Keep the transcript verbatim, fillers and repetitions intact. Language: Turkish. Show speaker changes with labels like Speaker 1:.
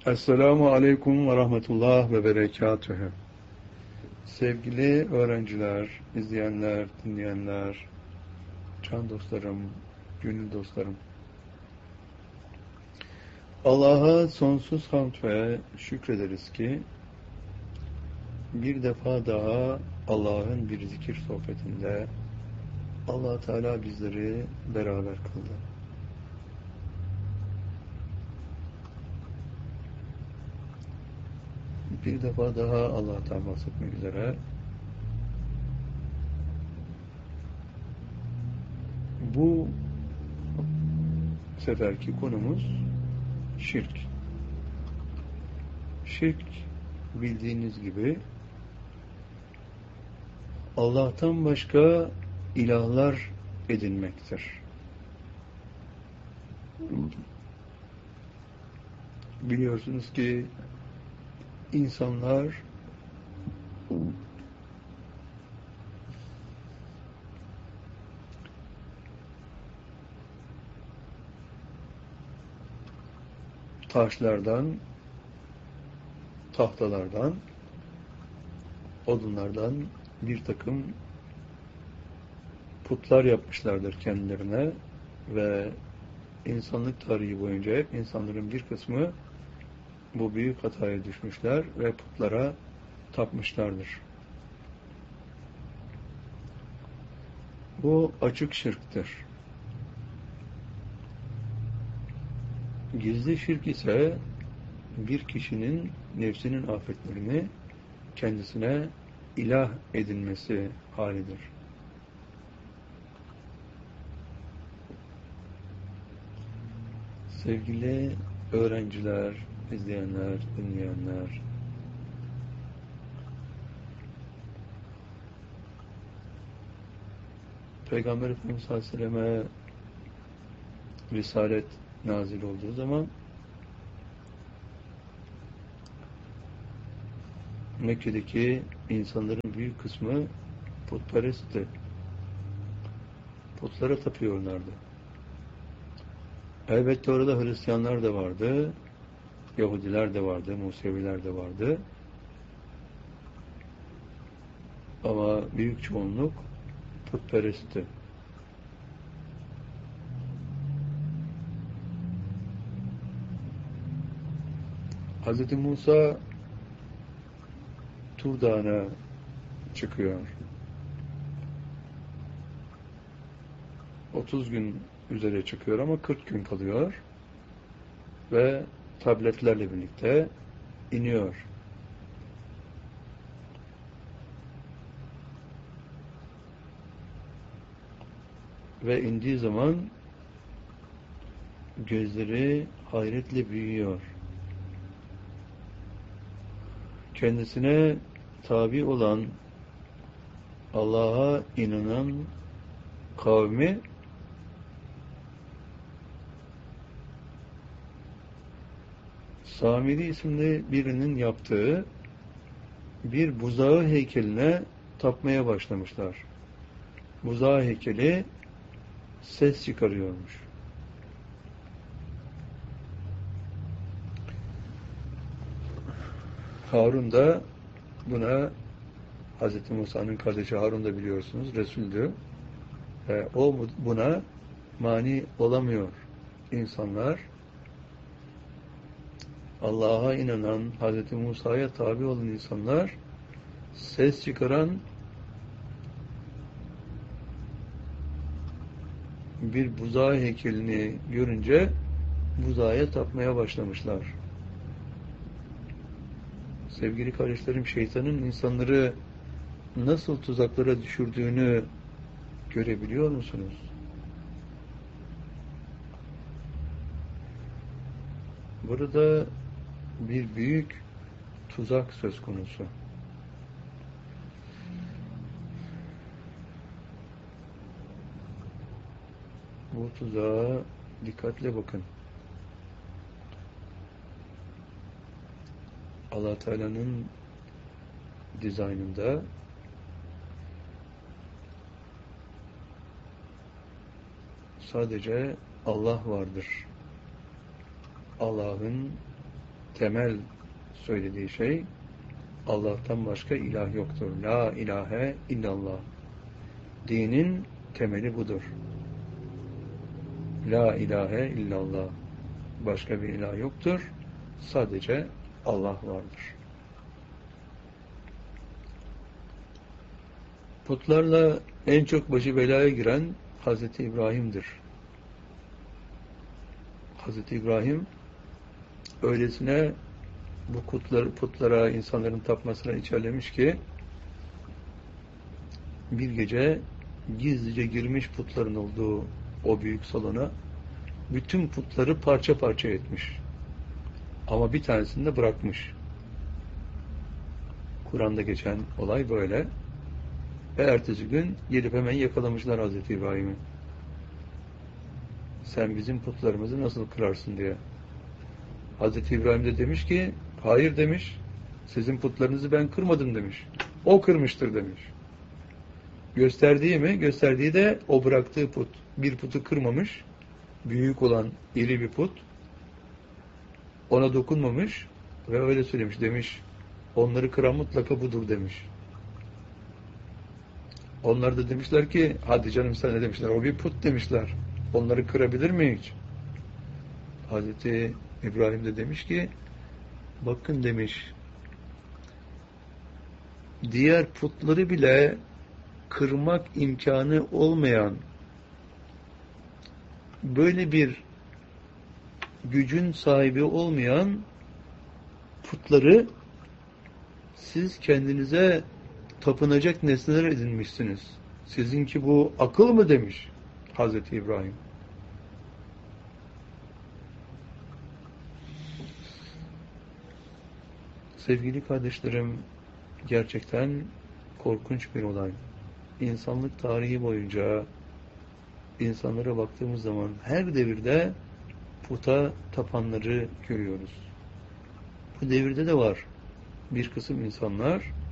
Speaker 1: Esselamu Aleyküm ve Rahmetullah ve Berekatühü. Sevgili öğrenciler, izleyenler, dinleyenler, can dostlarım, gönül dostlarım. Allah'a sonsuz hamd ve şükrederiz ki bir defa daha Allah'ın bir zikir sohbetinde Allah Teala bizleri beraber kıldı. Bir defa daha Allah'tan bahsetmek üzere bu seferki konumuz şirk. Şirk bildiğiniz gibi Allah'tan başka ilahlar edinmektir. Biliyorsunuz ki insanlar taşlardan, tahtalardan, odunlardan bir takım putlar yapmışlardır kendilerine ve insanlık tarihi boyunca hep insanların bir kısmı bu büyük hataya düşmüşler ve putlara tapmışlardır. Bu açık şirktir. Gizli şirk ise bir kişinin nefsinin afetlerini kendisine ilah edinmesi halidir. Sevgili öğrenciler, izleyenler, dinleyenler, Peygamber Efendimiz Aleyhisselam'a Risalet nazil olduğu zaman Mekke'deki insanların büyük kısmı putperestti. Putlara tapıyorlardı. Elbette orada Hristiyanlar da vardı, Yahudiler de vardı, Museviler de vardı. Ama büyük çoğunluk putperestti. Hazreti Musa Tur Dağı'na çıkıyor. otuz gün üzere çıkıyor ama kırk gün kalıyor ve tabletlerle birlikte iniyor. Ve indiği zaman gözleri hayretle büyüyor. Kendisine tabi olan, Allah'a inanan kavmi Samiri isimli birinin yaptığı bir buzağı heykeline tapmaya başlamışlar. Buzağı heykeli ses çıkarıyormuş. Harun da buna, Hazreti Musa'nın kardeşi Harun da biliyorsunuz, Resul'dü. E, o buna mani olamıyor. İnsanlar Allah'a inanan, Hazreti Musa'ya tabi olan insanlar ses çıkaran bir buzağı heykelini görünce buzağa tapmaya başlamışlar. Sevgili kardeşlerim, şeytanın insanları nasıl tuzaklara düşürdüğünü görebiliyor musunuz? Burada bir büyük tuzak söz konusu. Bu tuzağa dikkatle bakın. Allah Teala'nın dizaynında sadece Allah vardır. Allah'ın temel söylediği şey Allah'tan başka ilah yoktur. La ilahe illallah. Dinin temeli budur. La ilahe illallah. Başka bir ilah yoktur. Sadece Allah vardır. Putlarla en çok başı belaya giren Hazreti İbrahim'dir. Hazreti İbrahim öylesine bu putlar, putlara, insanların tapmasına içerlemiş ki bir gece gizlice girmiş putların olduğu o büyük salona, bütün putları parça parça etmiş. Ama bir tanesini de bırakmış. Kur'an'da geçen olay böyle. Ve ertesi gün gelip hemen yakalamışlar Hazreti İbrahim'i. Sen bizim putlarımızı nasıl kırarsın diye. Hazreti İbrahim de demiş ki, hayır demiş, sizin putlarınızı ben kırmadım demiş. O kırmıştır demiş. Gösterdiği mi? Gösterdiği de o bıraktığı put. Bir putu kırmamış, büyük olan iri bir put. Ona dokunmamış ve öyle söylemiş, demiş, onları kıran mutlaka budur demiş. Onlar da demişler ki, hadi canım sen ne demişler, o bir put demişler. Onları kırabilir mi hiç? Hazreti İbrahim de demiş ki, bakın demiş, diğer putları bile kırmak imkanı olmayan, böyle bir gücün sahibi olmayan putları siz kendinize tapınacak nesneler edinmişsiniz. Sizinki bu akıl mı demiş Hazreti İbrahim. Sevgili kardeşlerim, gerçekten korkunç bir olay. İnsanlık tarihi boyunca insanlara baktığımız zaman her devirde puta tapanları görüyoruz. Bu devirde de var. Bir kısım insanlar